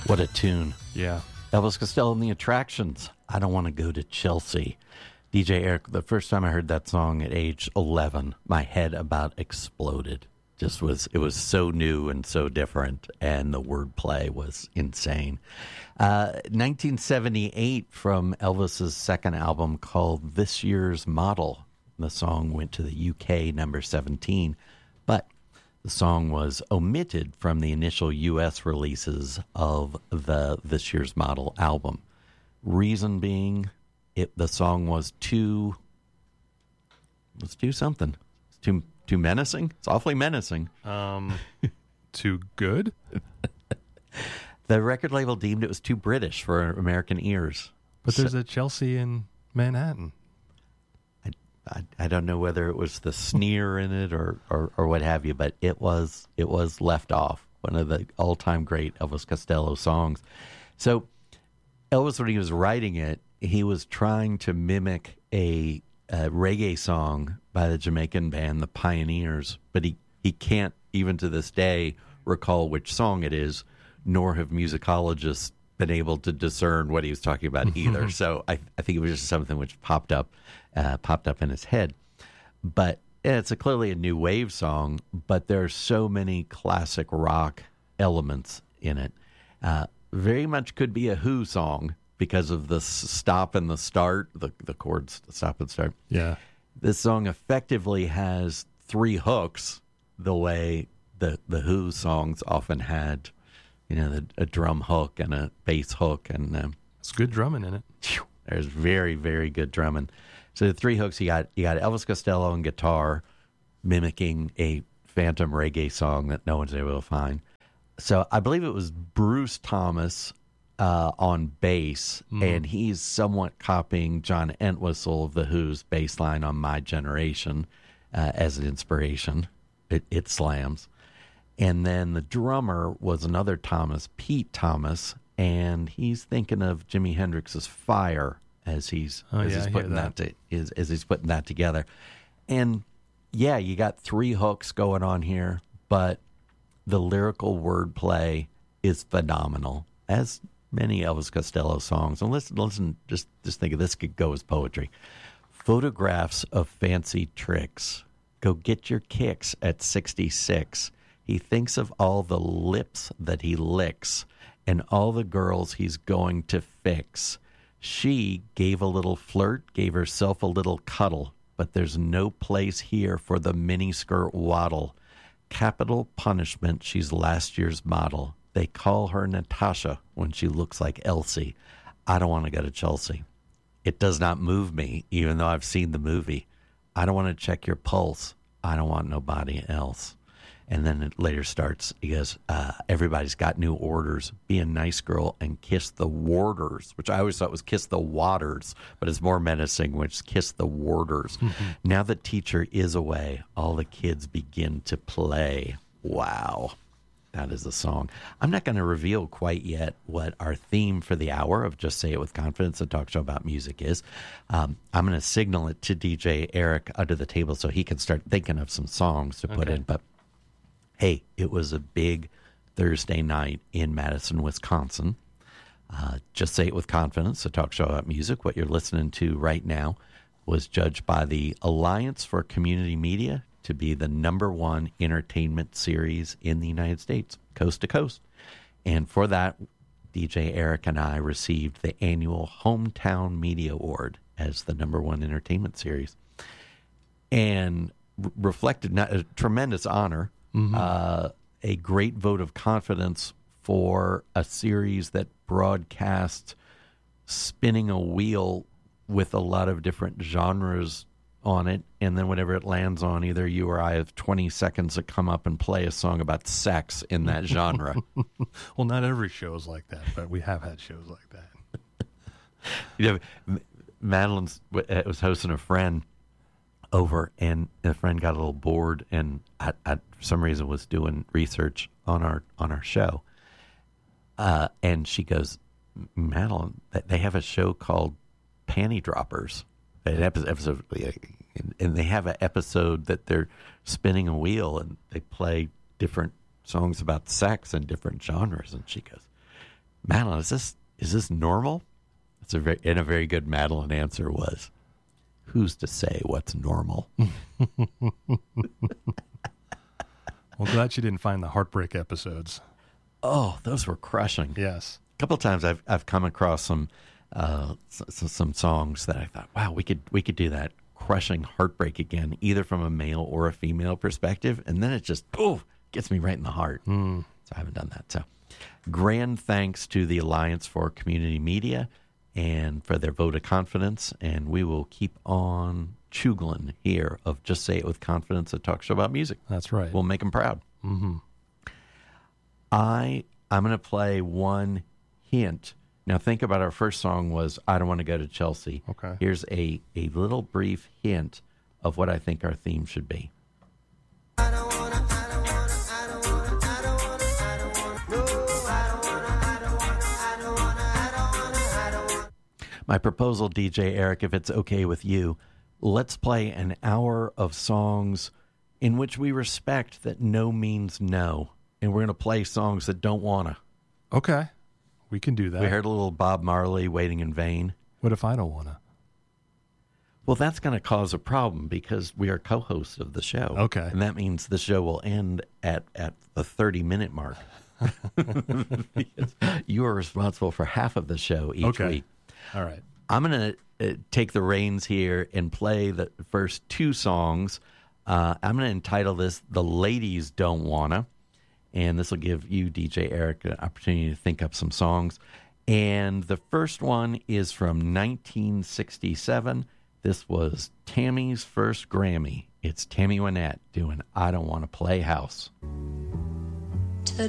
What a tune. Yeah. Elvis Costello and the Attractions. I Don't Want to Go to Chelsea. DJ Eric, the first time I heard that song at age 11, my head about exploded. It was so new and so different, and the wordplay was insane. 1978 from Elvis's second album called This Year's Model. The song went to the UK number 17, but the song was omitted from the initial U.S. releases of the This Year's Model album. Reason being, the song was too something. It's too menacing. It's awfully menacing. Too good? The record label deemed it was too British for American ears. But there's a Chelsea in Manhattan. I don't know whether it was the sneer in it or what have you, but it was left off. One of the all-time great Elvis Costello songs. So Elvis, when he was writing it, he was trying to mimic a reggae song by the Jamaican band The Pioneers, but he can't, even to this day, recall which song it is, nor have musicologists been able to discern what he was talking about either. So I think it was just something which popped up in his head. But it's clearly a new wave song, but there are so many classic rock elements in it. Very much could be a Who song because of the stop and the start, the chords stop and start. Yeah. This song effectively has three hooks, the way the Who songs often had, a drum hook and a bass hook. And it's good drumming in it. There's very, very good drumming. So the three hooks, you got Elvis Costello on guitar mimicking a phantom reggae song that no one's able to find. So I believe it was Bruce Thomas on bass, and he's somewhat copying John Entwistle of The Who's bass line on My Generation as an inspiration. It slams. And then the drummer was another Thomas, Pete Thomas, and he's thinking of Jimi Hendrix's Fire as he's putting that together. And yeah, you got three hooks going on here, but the lyrical wordplay is phenomenal, as many Elvis Costello songs. And listen, just think of this could go as poetry. Photographs of fancy tricks. Go get your kicks at 66. He thinks of all the lips that he licks and all the girls he's going to fix. She gave a little flirt, gave herself a little cuddle, but there's no place here for the miniskirt waddle. Capital punishment, she's last year's model. They call her Natasha when she looks like Elsie. I don't want to go to Chelsea. It does not move me, even though I've seen the movie. I don't want to check your pulse. I don't want nobody else. And then it later starts, he goes, everybody's got new orders. Be a nice girl and kiss the warders, which I always thought was kiss the waters, but it's more menacing, which is kiss the warders. Mm-hmm. Now that teacher is away, all the kids begin to play. Wow. That is the song. I'm not going to reveal quite yet what our theme for the hour of Just Say It With Confidence, a talk show about music, is. I'm going to signal it to DJ Eric under the table so he can start thinking of some songs to put in. But hey, it was a big Thursday night in Madison, Wisconsin. Just Say It With Confidence, a talk show about music. What you're listening to right now was judged by the Alliance for Community Media to be the #1 entertainment series in the United States, coast to coast. And for that, DJ Eric and I received the annual Hometown Media Award as the #1 entertainment series. And reflected a tremendous honor. A great vote of confidence for a series that broadcasts spinning a wheel with a lot of different genres on it, and then whatever it lands on, either you or I have 20 seconds to come up and play a song about sex in that genre. Well, not every show is like that, but we have had shows like that. Madeline was hosting a friend over, and a friend got a little bored, and I for some reason was doing research on our show, and she goes, Madeline, they have a show called Panty Droppers, an episode, and they have an episode that they're spinning a wheel and they play different songs about sex and different genres. And she goes, Madeline, is this normal? A very good Madeline answer was, who's to say what's normal? Well, glad you didn't find the heartbreak episodes. Oh, those were crushing. Yes. A couple of times I've come across some songs that I thought, wow, we could do that crushing heartbreak again, either from a male or a female perspective, and then it just gets me right in the heart. So I haven't done that. So grand thanks to the Alliance for Community Media and for their vote of confidence, and we will keep on chugling here of Just Say It With Confidence, a talk show about music. That's right. We'll make them proud. Mm-hmm. I'm going to play one hint. Now, think about our first song was I Don't Want to Go to Chelsea. Okay. Here's a little brief hint of what I think our theme should be. My proposal, DJ Eric, if it's okay with you, let's play an hour of songs in which we respect that no means no. And we're going to play songs that don't want to. Okay. We can do that. We heard a little Bob Marley, Waiting in Vain. What if I don't want to? Well, that's going to cause a problem because we are co-hosts of the show. Okay. And that means the show will end at the 30-minute mark. Because you are responsible for half of the show each week. All right. I'm going to take the reins here and play the first two songs. I'm going to entitle this The Ladies Don't Wanna. And this will give you, DJ Eric, an opportunity to think up some songs. And the first one is from 1967. This was Tammy's first Grammy. It's Tammy Wynette doing I Don't Want to Play House.